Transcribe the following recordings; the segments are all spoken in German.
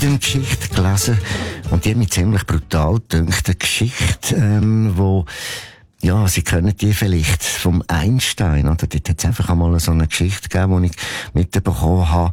eine Geschichte gelesen und die hat mich ziemlich brutal gedünkt. Eine Geschichte, wo, ja, Sie kennen die vielleicht vom Einstein, oder? Dort hat es einfach einmal so eine Geschichte gegeben, die ich mitbekommen habe.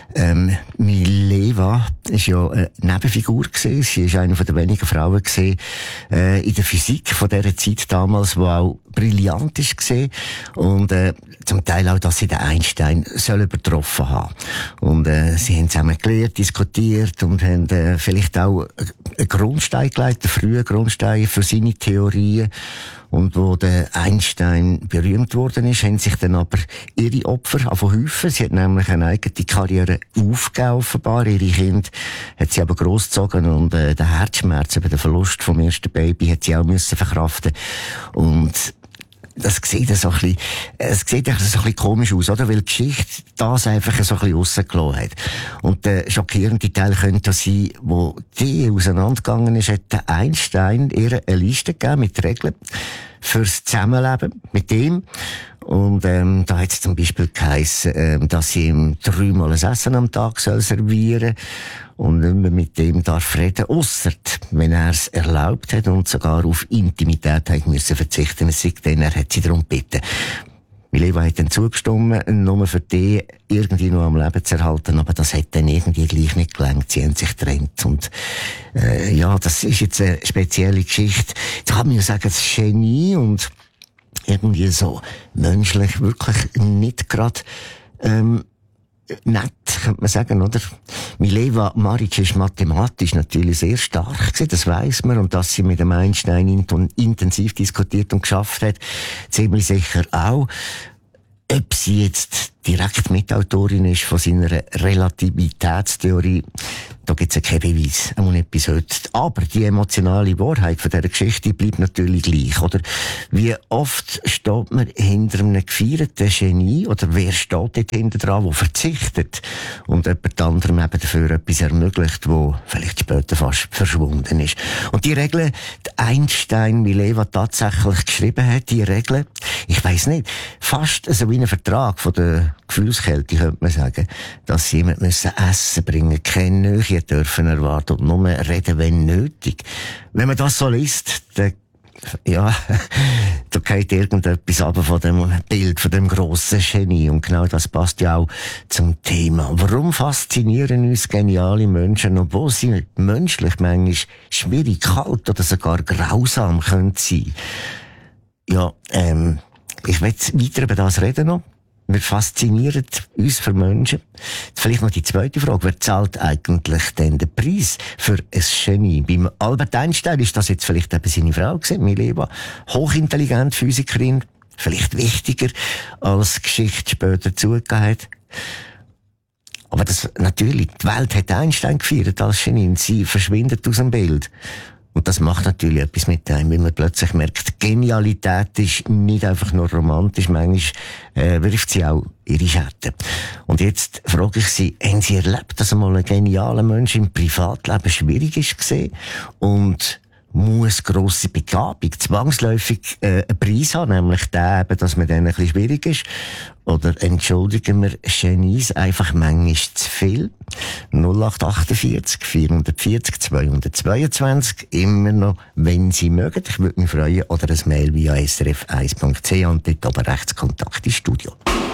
Mileva ist ja eine Nebenfigur gewesen. Sie ist eine von der wenigen Frauen gewesen, in der Physik von dieser Zeit damals, die auch brillant ist gewesen. Und, zum Teil auch, dass sie den Einstein soll übertroffen haben. Und, sie haben zusammen gelehrt, diskutiert und haben, vielleicht auch einen Grundstein gelegt, einen frühen Grundstein für seine Theorien. Und wo der Einstein berühmt worden ist, haben sich dann aber ihre Opfer häufen. Sie hat nämlich eine eigene Karriere aufgegeben, offenbar. Ihre Kinder hat sie aber großgezogen und den Herzschmerz über den Verlust vom ersten Baby hat sie auch müssen verkraften. Und das sieht so ein bisschen, es sieht so ein bisschen komisch aus, oder? Weil die Geschichte das einfach so ein bisschen rausgelassen hat. Und der schockierende Teil könnte sein, wo die auseinandergegangen ist, hat der Einstein ihr eine Liste gegeben mit Regeln fürs Zusammenleben mit ihm. Und da hat es zum Beispiel geheissen, dass sie ihm 3-mal ein Essen am Tag servieren soll und nicht mehr mit dem darf reden, ausser wenn er es erlaubt hat und sogar auf Intimität hat müssen verzichten. Es sei denn, er hat sie darum gebeten. Mileva hat dann zugestimmt, nur für die irgendwie noch am Leben zu erhalten, aber das hat dann irgendwie gleich nicht gelangt. Sie haben sich getrennt. Und ja, das ist jetzt eine spezielle Geschichte. Jetzt kann man ja sagen, das Genie und irgendwie so menschlich wirklich nicht gerade nett, könnte man sagen, oder? Mileva Maric ist mathematisch natürlich sehr stark gewesen, das weiss man. Und dass sie mit dem Einstein intensiv diskutiert und geschafft hat, ziemlich sicher auch. Ob sie jetzt direkt Mitautorin ist von seiner Relativitätstheorie, da gibt's ja keinen Beweis, auch nicht bis heute. Aber die emotionale Wahrheit von dieser Geschichte bleibt natürlich gleich, oder? Wie oft steht man hinter einem gefeierten Genie, oder wer steht dort hinter dran, der verzichtet und jemand anderem eben dafür etwas ermöglicht, wo vielleicht später fast verschwunden ist. Und die Regeln, die Einstein Mileva tatsächlich geschrieben hat, die Regeln, ich weiss nicht, fast so wie ein Vertrag von der Gefühlskälte, könnte man sagen, dass sie jemand Essen bringen müssen, keine Nähe dürfen erwarten und nur reden, wenn nötig. Wenn man das so liest, dann, ja, da geht irgendetwas ab von dem Bild, von dem grossen Genie. Und genau das passt ja auch zum Thema. Warum faszinieren uns geniale Menschen, obwohl sie menschlich manchmal schwierig, kalt oder sogar grausam können sein? Ja, ich will weiter über das reden noch. Wir faszinieren uns für Menschen. Vielleicht noch die zweite Frage. Wer zahlt eigentlich denn den Preis für ein Genie? Beim Albert Einstein ist das jetzt vielleicht eben seine Frau gewesen, Mileva. Hochintelligent Physikerin. Vielleicht wichtiger, als Geschichte später zugegeben hat. Aber das, natürlich, die Welt hat Einstein gefeiert als Genie. Sie verschwindet aus dem Bild. Und das macht natürlich etwas mit einem, wenn man plötzlich merkt, Genialität ist nicht einfach nur romantisch, manchmal wirft sie auch ihre Schatten. Und jetzt frage ich Sie, haben Sie erlebt, dass einmal ein genialer Mensch im Privatleben schwierig ist gesehen und muss grosse Begabung zwangsläufig einen Preis haben, nämlich der eben, dass man dann ein bisschen schwierig ist? Oder entschuldigen wir Genies einfach manchmal zu viel? 0848 440 222, immer noch, wenn Sie mögen. Ich würde mich freuen. Oder ein Mail via srf1.ch und dort aber rechts Kontakt ins Studio.